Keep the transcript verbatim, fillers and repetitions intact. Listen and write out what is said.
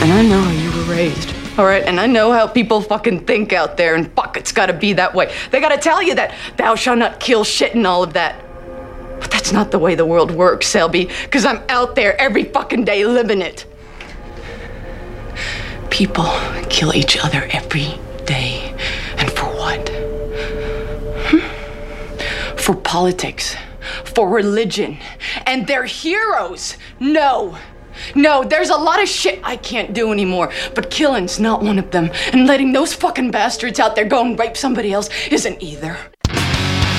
And I know how you were raised, all right? And I know how people fucking think out there, and fuck, it's gotta be that way. They gotta tell you that thou shalt not kill shit and all of that. But that's not the way the world works, Selby, because I'm out there every fucking day living it. People kill each other every day. And for what? Hmm? For politics, for religion, and they're heroes. No. No, there's a lot of shit I can't do anymore, but killing's not one of them, and letting those fucking bastards out there go and rape somebody else isn't either.